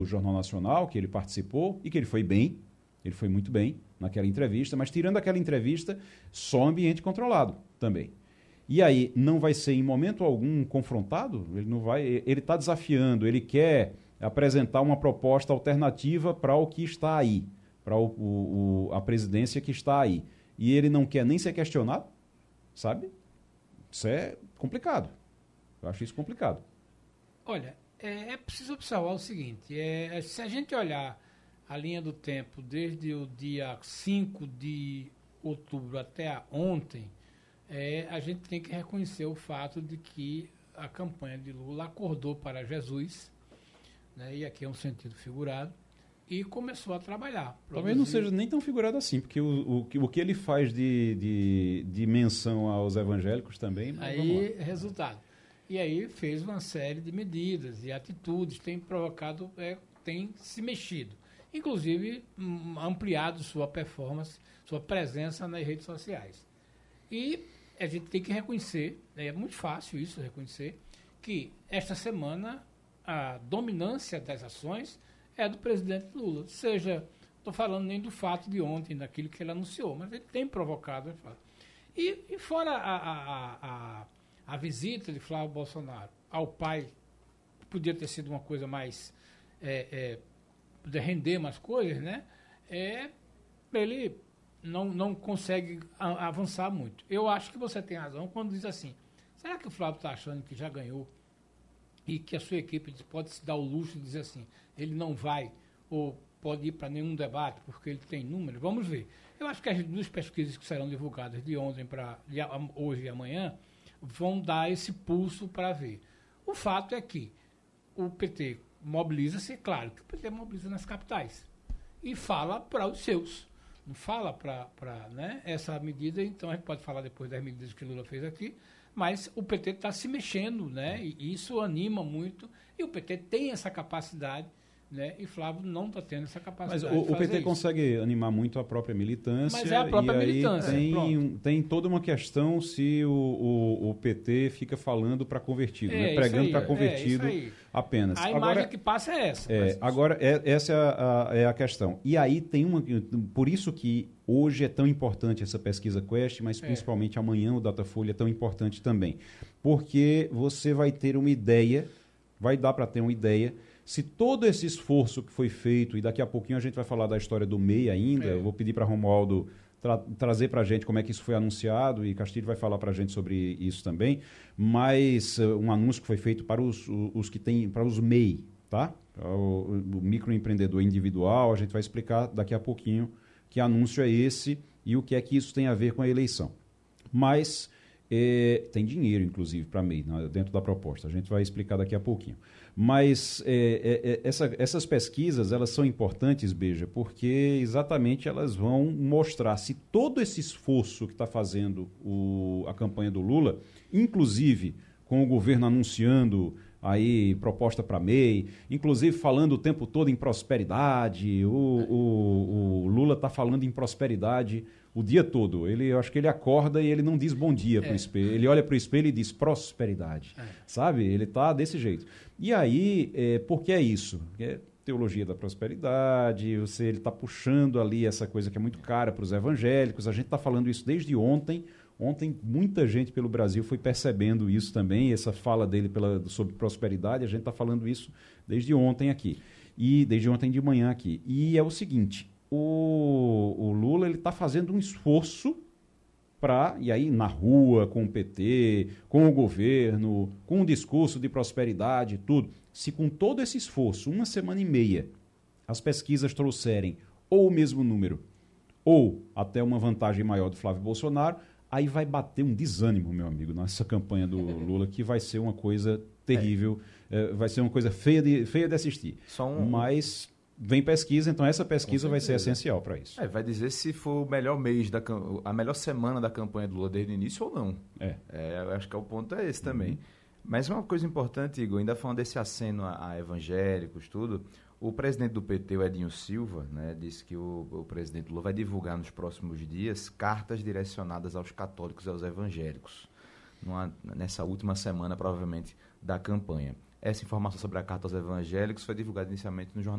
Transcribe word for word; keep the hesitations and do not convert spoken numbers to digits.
Jornal Nacional, que ele participou e que ele foi bem, ele foi muito bem naquela entrevista, mas tirando aquela entrevista, só ambiente controlado também. E aí, não vai ser em momento algum confrontado? Ele não vai, ele está desafiando, ele quer apresentar uma proposta alternativa para o que está aí, para o, o, a presidência que está aí. E ele não quer nem ser questionado, sabe? Isso é complicado. Eu acho isso complicado. Olha, é, é preciso observar o seguinte, é, se a gente olhar a linha do tempo desde o dia cinco de outubro até ontem, é, a gente tem que reconhecer o fato de que a campanha de Lula acordou para Jesus, né, e aqui é um sentido figurado, e começou a trabalhar. Produzir... Talvez não seja nem tão figurado assim, porque o, o, o que ele faz de, de, de menção aos evangélicos também... Aí, resultado. E aí fez uma série de medidas e atitudes, tem provocado, é, tem se mexido. Inclusive, um, ampliado sua performance, sua presença nas redes sociais. E a gente tem que reconhecer, é muito fácil isso, reconhecer, que esta semana a dominância das ações é do presidente Lula. Seja, estou falando nem do fato de ontem, daquilo que ele anunciou, mas ele tem provocado. E, e fora a, a, a, a visita de Flávio Bolsonaro ao pai, podia ter sido uma coisa mais... É, é, poder render mais coisas, né? É, ele não, não consegue a, avançar muito. Eu acho que você tem razão quando diz assim, será que o Flávio está achando que já ganhou e que a sua equipe pode se dar o luxo de dizer assim, ele não vai ou pode ir para nenhum debate porque ele tem números? Vamos ver. Eu acho que as duas pesquisas que serão divulgadas de ontem para hoje e amanhã vão dar esse pulso para ver. O fato é que o P T mobiliza-se, claro que o P T mobiliza nas capitais e fala para os seus, não fala para, né, essa medida. Então a gente pode falar depois das medidas que Lula fez aqui, mas o P T está se mexendo, né, e isso anima muito, e o P T tem essa capacidade, né, e Flávio não está tendo essa capacidade. Mas o, de o P T isso. consegue animar muito a própria militância. Mas é a própria e aí militância. Tem, tem toda uma questão se o, o, o P T fica falando para convertido, é, né? Pregando para convertido é, apenas. A agora, imagem que passa é essa. É, agora, é, essa é a, a, é a questão. E aí tem uma... Por isso que hoje é tão importante essa pesquisa Quest, mas principalmente é. amanhã o Datafolha é tão importante também. Porque você vai ter uma ideia, vai dar para ter uma ideia, se todo esse esforço que foi feito, e daqui a pouquinho a gente vai falar da história do M E I ainda, é. eu vou pedir para Romualdo tra trazer para a gente como é que isso foi anunciado, e Castilho vai falar para a gente sobre isso também, mas uh, um anúncio que foi feito para os, os que têm, para os M E I, tá? O, o microempreendedor individual, a gente vai explicar daqui a pouquinho que anúncio é esse e o que é que isso tem a ver com a eleição. Mas é, tem dinheiro, inclusive, para M E I, né, dentro da proposta. A gente vai explicar daqui a pouquinho. Mas é, é, essa, essas pesquisas, elas são importantes, Beija, porque exatamente elas vão mostrar se todo esse esforço que está fazendo o, a campanha do Lula, inclusive com o governo anunciando aí proposta para M E I, inclusive falando o tempo todo em prosperidade, o, o, o Lula está falando em prosperidade o dia todo. Ele, eu acho que ele acorda e ele não diz bom dia é. para o espelho. Ele olha para o espelho e diz prosperidade. É. Sabe? Ele está desse jeito. E aí, é, por que é isso? É teologia da prosperidade, você, ele está puxando ali essa coisa que é muito cara para os evangélicos. A gente está falando isso desde ontem. Ontem, muita gente pelo Brasil foi percebendo isso também, essa fala dele pela, sobre prosperidade. A gente está falando isso desde ontem aqui. E desde ontem de manhã aqui. E é o seguinte... O, o Lula ele está fazendo um esforço para, e aí na rua, com o P T, com o governo, com um discurso de prosperidade, tudo. Se com todo esse esforço, uma semana e meia, as pesquisas trouxerem ou o mesmo número, ou até uma vantagem maior do Flávio Bolsonaro, aí vai bater um desânimo, meu amigo, nessa campanha do Lula, que vai ser uma coisa terrível, é. É, vai ser uma coisa feia de, feia de assistir. Só um... Mas... Vem pesquisa, então essa pesquisa vai ser essencial para isso. É, vai dizer se foi o melhor mês, da, a melhor semana da campanha do Lula desde o início ou não. É. É, eu acho que é o ponto é esse também. Uhum. Mas uma coisa importante, Igor, ainda falando desse aceno a, a evangélicos, tudo, o presidente do P T, o Edinho Silva, né, disse que o, o presidente Lula vai divulgar nos próximos dias cartas direcionadas aos católicos e aos evangélicos, numa, nessa última semana, provavelmente, da campanha. Essa informação sobre a carta aos evangélicos foi divulgada inicialmente no jornal